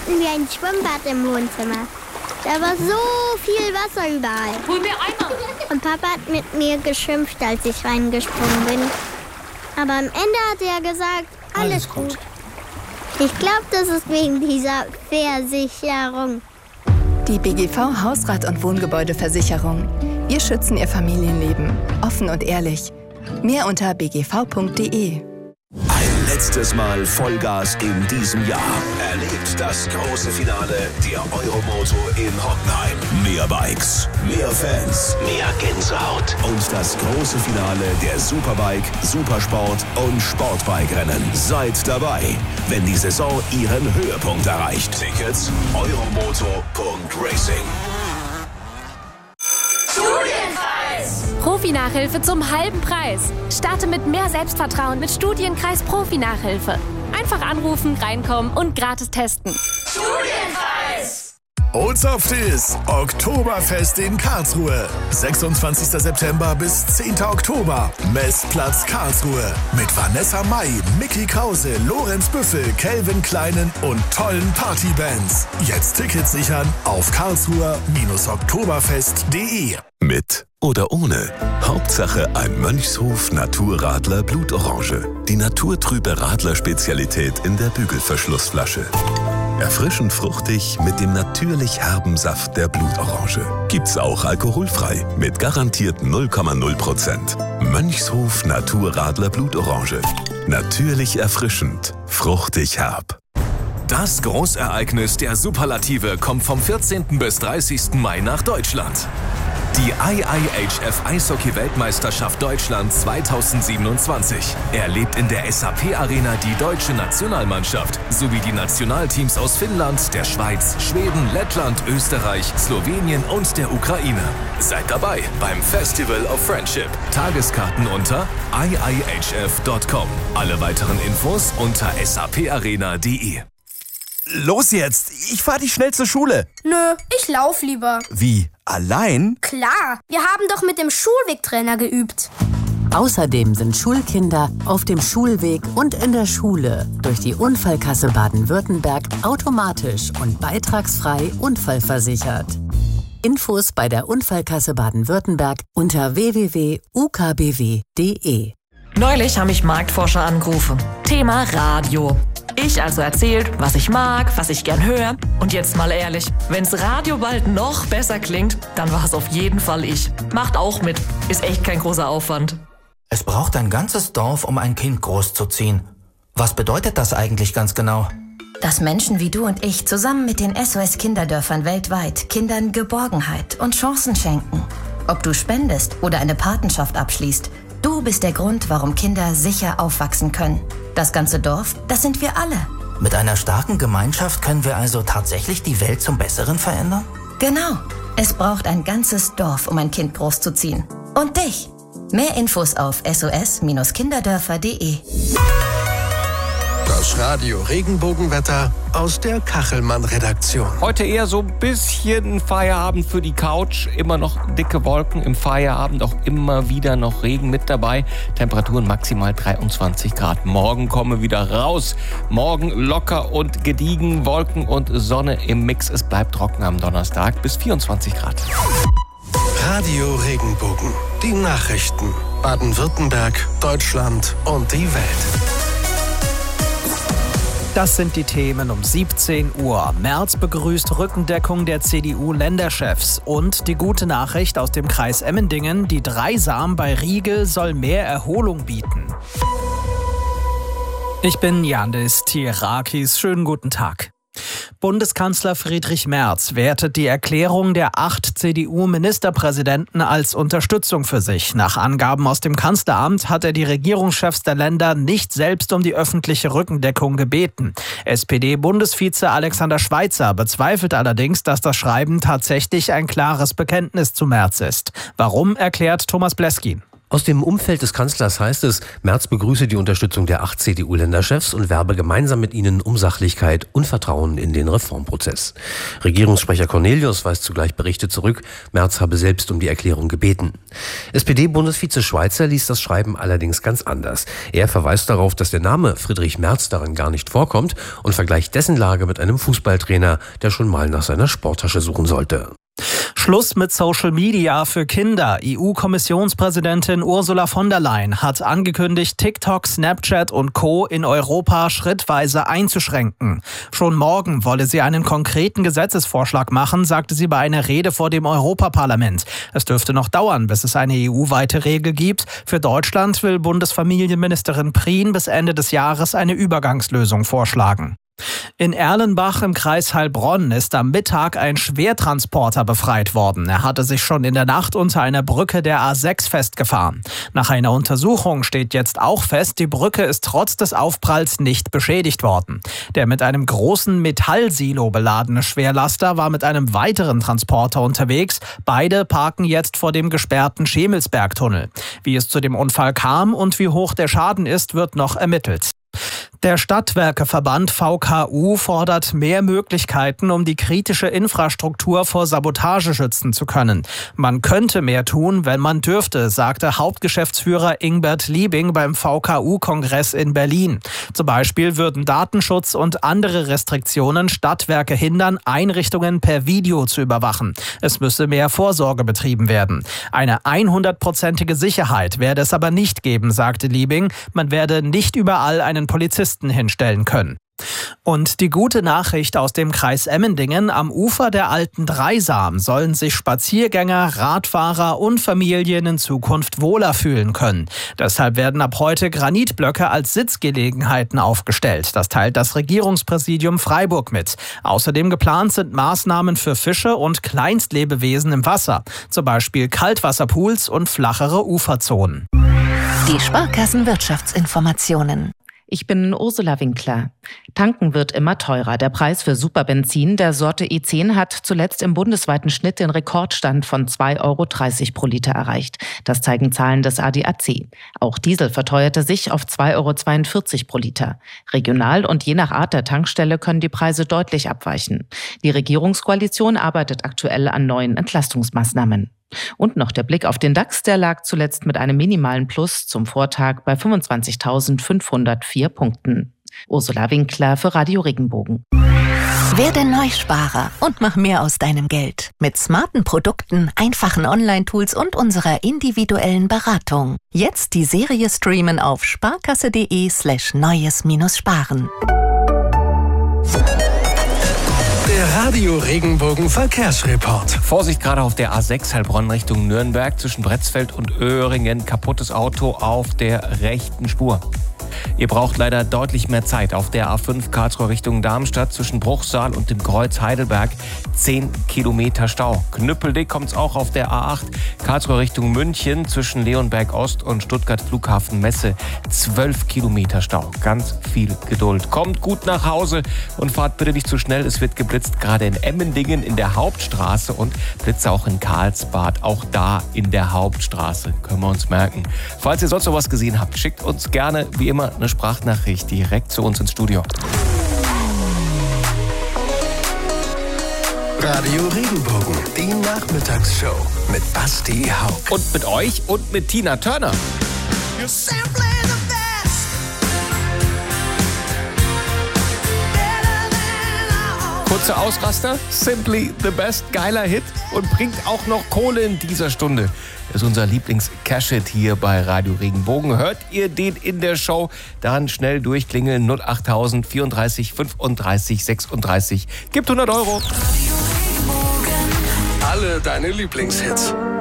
hatten wir ein Schwimmbad im Wohnzimmer. Da war so viel Wasser überall. Hol mir Eimer. Und Papa hat mit mir geschimpft, als ich reingesprungen bin. Aber am Ende hat er gesagt, alles gut. Ich glaube, das ist wegen dieser Versicherung. Die BGV Hausrat- und Wohngebäudeversicherung. Wir schützen Ihr Familienleben. Offen und ehrlich. Mehr unter bgv.de. Ein letztes Mal Vollgas in diesem Jahr. Erlebt das große Finale der Euromoto in Hockenheim. Mehr Bikes, mehr Fans, mehr Gänsehaut. Und das große Finale der Superbike, Supersport und Sportbike-Rennen. Seid dabei, wenn die Saison ihren Höhepunkt erreicht. Tickets euromoto.racing. Profi-Nachhilfe zum halben Preis. Starte mit mehr Selbstvertrauen mit Studienkreis Profi-Nachhilfe. Einfach anrufen, reinkommen und gratis testen. Studienkreis! Ozoftis, Oktoberfest in Karlsruhe. 26. September bis 10. Oktober. Messplatz Karlsruhe. Mit Vanessa Mai, Mickey Krause, Lorenz Büffel, Kelvin Kleinen und tollen Partybands. Jetzt Tickets sichern auf karlsruher-oktoberfest.de. Mit oder ohne. Hauptsache ein Mönchshof Naturradler Blutorange. Die naturtrübe Radler-Spezialität in der Bügelverschlussflasche. Erfrischend fruchtig mit dem natürlich herben Saft der Blutorange. Gibt's auch alkoholfrei mit garantiert 0,0%. Mönchshof Naturradler Blutorange. Natürlich erfrischend, fruchtig herb. Das Großereignis der Superlative kommt vom 14. bis 30. Mai nach Deutschland. Die IIHF Eishockey-Weltmeisterschaft Deutschland 2027 erlebt in der SAP Arena die deutsche Nationalmannschaft sowie die Nationalteams aus Finnland, der Schweiz, Schweden, Lettland, Österreich, Slowenien und der Ukraine. Seid dabei beim Festival of Friendship. Tageskarten unter iihf.com. Alle weiteren Infos unter saparena.de. Los jetzt, ich fahr dich schnell zur Schule. Nö, ich lauf lieber. Wie, allein? Klar, wir haben doch mit dem Schulwegtrainer geübt. Außerdem sind Schulkinder auf dem Schulweg und in der Schule durch die Unfallkasse Baden-Württemberg automatisch und beitragsfrei unfallversichert. Infos bei der Unfallkasse Baden-Württemberg unter www.ukbw.de. Neulich haben mich Marktforscher angerufen. Thema Radio. Ich also erzählt, was ich mag, was ich gern höre. Und jetzt mal ehrlich, wenn's Radio bald noch besser klingt, dann war es auf jeden Fall ich. Macht auch mit. Ist echt kein großer Aufwand. Es braucht ein ganzes Dorf, um ein Kind großzuziehen. Was bedeutet das eigentlich ganz genau? Dass Menschen wie du und ich zusammen mit den SOS-Kinderdörfern weltweit Kindern Geborgenheit und Chancen schenken. Ob du spendest oder eine Patenschaft abschließt, du bist der Grund, warum Kinder sicher aufwachsen können. Das ganze Dorf, das sind wir alle. Mit einer starken Gemeinschaft können wir also tatsächlich die Welt zum Besseren verändern? Genau. Es braucht ein ganzes Dorf, um ein Kind großzuziehen. Und dich. Mehr Infos auf sos-kinderdörfer.de. Das Radio Regenbogenwetter aus der Kachelmann-Redaktion. Heute eher so ein bisschen Feierabend für die Couch. Immer noch dicke Wolken im Feierabend, auch immer wieder noch Regen mit dabei. Temperaturen maximal 23 Grad. Morgen kommen wir wieder raus. Morgen locker und gediegen, Wolken und Sonne im Mix. Es bleibt trocken am Donnerstag bis 24 Grad. Radio Regenbogen. Die Nachrichten. Baden-Württemberg, Deutschland und die Welt. Das sind die Themen um 17 Uhr. Merz begrüßt Rückendeckung der CDU-Länderchefs. Und die gute Nachricht aus dem Kreis Emmendingen, die Dreisam bei Riegel soll mehr Erholung bieten. Ich bin Yandis Tirakis. Schönen guten Tag. Bundeskanzler Friedrich Merz wertet die Erklärung der 8 CDU-Ministerpräsidenten als Unterstützung für sich. Nach Angaben aus dem Kanzleramt hat er die Regierungschefs der Länder nicht selbst um die öffentliche Rückendeckung gebeten. SPD-Bundesvize Alexander Schweitzer bezweifelt allerdings, dass das Schreiben tatsächlich ein klares Bekenntnis zu Merz ist. Warum, erklärt Thomas Bleskin. Aus dem Umfeld des Kanzlers heißt es, Merz begrüße die Unterstützung der 8 CDU-Länderchefs und werbe gemeinsam mit ihnen um Sachlichkeit und Vertrauen in den Reformprozess. Regierungssprecher Cornelius weist zugleich Berichte zurück, Merz habe selbst um die Erklärung gebeten. SPD-Bundesvize Schweizer liest das Schreiben allerdings ganz anders. Er verweist darauf, dass der Name Friedrich Merz darin gar nicht vorkommt und vergleicht dessen Lage mit einem Fußballtrainer, der schon mal nach seiner Sporttasche suchen sollte. Schluss mit Social Media für Kinder. EU-Kommissionspräsidentin Ursula von der Leyen hat angekündigt, TikTok, Snapchat und Co. in Europa schrittweise einzuschränken. Schon morgen wolle sie einen konkreten Gesetzesvorschlag machen, sagte sie bei einer Rede vor dem Europaparlament. Es dürfte noch dauern, bis es eine EU-weite Regel gibt. Für Deutschland will Bundesfamilienministerin Prien bis Ende des Jahres eine Übergangslösung vorschlagen. In Erlenbach im Kreis Heilbronn ist am Mittag ein Schwertransporter befreit worden. Er hatte sich schon in der Nacht unter einer Brücke der A6 festgefahren. Nach einer Untersuchung steht jetzt auch fest, die Brücke ist trotz des Aufpralls nicht beschädigt worden. Der mit einem großen Metallsilo beladene Schwerlaster war mit einem weiteren Transporter unterwegs. Beide parken jetzt vor dem gesperrten Schemelsbergtunnel. Wie es zu dem Unfall kam und wie hoch der Schaden ist, wird noch ermittelt. Der Stadtwerkeverband VKU fordert mehr Möglichkeiten, um die kritische Infrastruktur vor Sabotage schützen zu können. Man könnte mehr tun, wenn man dürfte, sagte Hauptgeschäftsführer Ingbert Liebing beim VKU-Kongress in Berlin. Zum Beispiel würden Datenschutz und andere Restriktionen Stadtwerke hindern, Einrichtungen per Video zu überwachen. Es müsse mehr Vorsorge betrieben werden. Eine 100%ige Sicherheit werde es aber nicht geben, sagte Liebing. Man werde nicht überall einen Polizisten hinstellen können. Und die gute Nachricht aus dem Kreis Emmendingen: Am Ufer der alten Dreisam sollen sich Spaziergänger, Radfahrer und Familien in Zukunft wohler fühlen können. Deshalb werden ab heute Granitblöcke als Sitzgelegenheiten aufgestellt. Das teilt das Regierungspräsidium Freiburg mit. Außerdem geplant sind Maßnahmen für Fische und Kleinstlebewesen im Wasser. Zum Beispiel Kaltwasserpools und flachere Uferzonen. Die Sparkassenwirtschaftsinformationen. Ich bin Ursula Winkler. Tanken wird immer teurer. Der Preis für Superbenzin der Sorte E10 hat zuletzt im bundesweiten Schnitt den Rekordstand von 2,30 Euro pro Liter erreicht. Das zeigen Zahlen des ADAC. Auch Diesel verteuerte sich auf 2,42 Euro pro Liter. Regional und je nach Art der Tankstelle können die Preise deutlich abweichen. Die Regierungskoalition arbeitet aktuell an neuen Entlastungsmaßnahmen. Und noch der Blick auf den DAX, der lag zuletzt mit einem minimalen Plus zum Vortag bei 25.504 Punkten. Ursula Winkler für Radio Regenbogen. Werde Neusparer und mach mehr aus deinem Geld. Mit smarten Produkten, einfachen Online-Tools und unserer individuellen Beratung. Jetzt die Serie streamen auf sparkasse.de/neues-sparen. Der Radio Regenbogen Verkehrsreport. Vorsicht gerade auf der A6 Heilbronn Richtung Nürnberg zwischen Bretzfeld und Öhringen. Kaputtes Auto auf der rechten Spur. Ihr braucht leider deutlich mehr Zeit. Auf der A5 Karlsruhe Richtung Darmstadt zwischen Bruchsal und dem Kreuz Heidelberg 10 Kilometer Stau. Knüppeldick kommt's auch auf der A8 Karlsruhe Richtung München zwischen Leonberg Ost und Stuttgart Flughafen Messe 12 Kilometer Stau. Ganz viel Geduld. Kommt gut nach Hause und fahrt bitte nicht zu schnell. Es wird geblitzt, gerade in Emmendingen in der Hauptstraße und Blitze auch in Karlsbad, auch da in der Hauptstraße. Können wir uns merken. Falls ihr sonst noch was gesehen habt, schickt uns gerne wie immer eine Sprachnachricht direkt zu uns ins Studio. Radio Regenbogen, die Nachmittagsshow mit Basti Hauck. Und mit euch und mit Tina Turner. Kurzer Ausraster, Simply the Best, geiler Hit und bringt auch noch Kohle in dieser Stunde. Das ist unser Lieblings-Cash-Hit hier bei Radio Regenbogen. Hört ihr den in der Show, dann schnell durchklingeln 08000 34 35 36. Gibt 100 Euro. Alle deine Lieblingshits.